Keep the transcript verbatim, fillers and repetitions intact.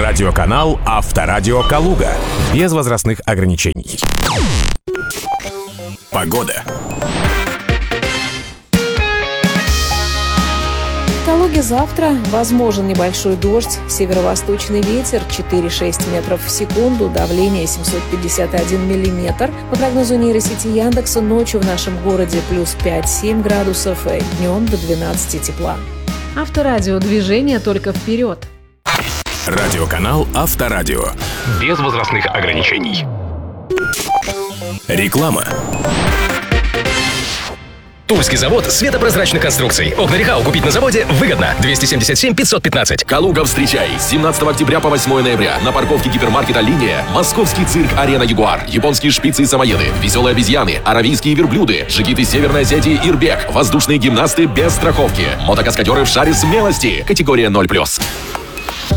Радиоканал Авторадио Калуга. Без возрастных ограничений. Погода. В Калуге завтра возможен небольшой дождь, северо-восточный ветер четыре-шесть метров в секунду, давление семьсот пятьдесят один миллиметр. По прогнозу нейросети Яндекса, ночью в нашем городе плюс пять-семь градусов, и днем до двенадцати тепла. Авторадио, движение только вперед. Радиоканал Авторадио. Без возрастных ограничений. Реклама. Тульский завод светопрозрачных конструкций. Окна Рехау купить на заводе выгодно. двести семьдесят семь пятьсот пятнадцать. Калуга, встречай! С семнадцатого октября по восьмое ноября на парковке гипермаркета «Линия» московский цирк «Арена Ягуар», японские шпицы и самоеды, веселые обезьяны, аравийские верблюды, джигиты Северной Осетии «Ирбек», воздушные гимнасты без страховки, мотокаскадеры в шаре смелости, категория ноль плюс.